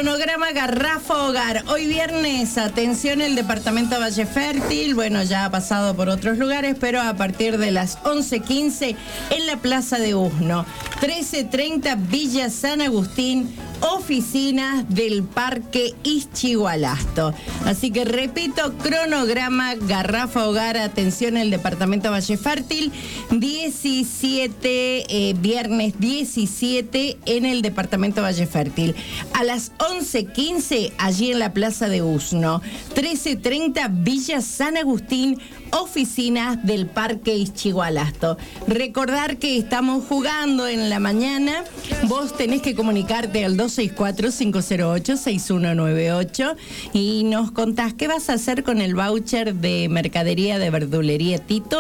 Cronograma Garrafa Hogar. Hoy viernes, atención, el departamento Valle Fértil. Bueno, ya ha pasado por otros lugares, pero a partir de las 11:15 en la Plaza de Usno. 13:30 Villa San Agustín, oficinas del Parque Ischigualasto. Así que repito, cronograma Garrafa Hogar, atención, el departamento Valle Fértil. 17, viernes 17 en el departamento Valle Fértil. A las 11:15 allí en la Plaza de Usno. 13:30 Villa San Agustín, oficinas del Parque Ischigualasto. Recordar que estamos jugando en la mañana. Vos tenés que comunicarte al 264-508-6198 y nos contás qué vas a hacer con el voucher de mercadería de verdulería Tito.